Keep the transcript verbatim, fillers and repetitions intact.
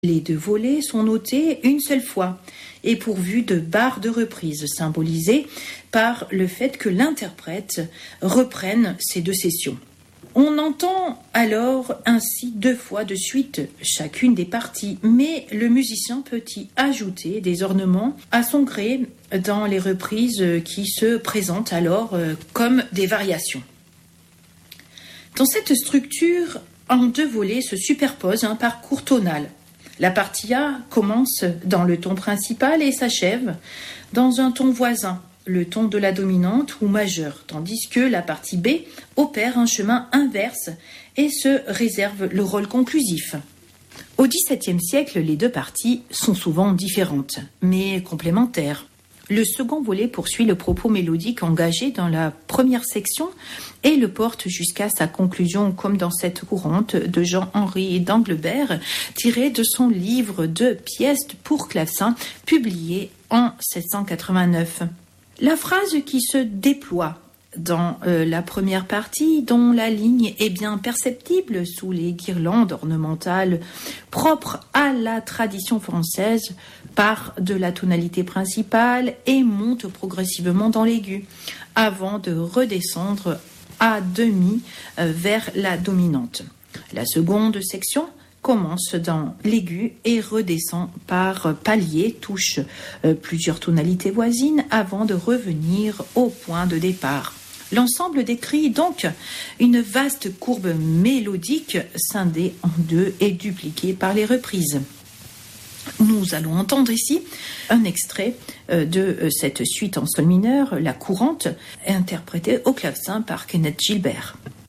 Les deux volets sont notés une seule fois et pourvus de barres de reprise symbolisées par le fait que l'interprète reprenne ces deux sessions. On entend alors ainsi deux fois de suite chacune des parties, mais le musicien peut y ajouter des ornements à son gré dans les reprises qui se présentent alors comme des variations. Dans cette structure, en deux volets se superpose un parcours tonal. La partie A commence dans le ton principal et s'achève dans un ton voisin, le ton de la dominante ou majeure, tandis que la partie B opère un chemin inverse et se réserve le rôle conclusif. Au dix-septième siècle, les deux parties sont souvent différentes, mais complémentaires. Le second volet poursuit le propos mélodique engagé dans la première section et le porte jusqu'à sa conclusion, comme dans cette courante de Jean-Henri d'Anglebert, tirée de son livre de pièces pour clavecin, publié en sept cent quatre-vingt-neuf. La phrase qui se déploie dans euh, la première partie, dont la ligne est bien perceptible sous les guirlandes ornementales propres à la tradition française, part de la tonalité principale et monte progressivement dans l'aigu, avant de redescendre à demi euh, vers la dominante. La seconde section commence dans l'aigu et redescend par paliers, touche euh, plusieurs tonalités voisines avant de revenir au point de départ. L'ensemble décrit donc une vaste courbe mélodique scindée en deux et dupliquée par les reprises. Nous allons entendre ici un extrait de cette suite en sol mineur, la courante, interprétée au clavecin par Kenneth Gilbert.